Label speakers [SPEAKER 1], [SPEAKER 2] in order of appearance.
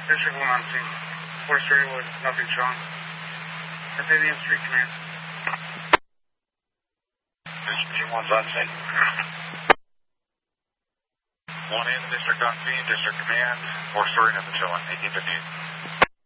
[SPEAKER 1] District 1 on scene. 430 with nothing showing. Amphibian Street Command.
[SPEAKER 2] District 1's on scene. 1 in, District on scene, District Command, 4 story, nothing showing, 1858.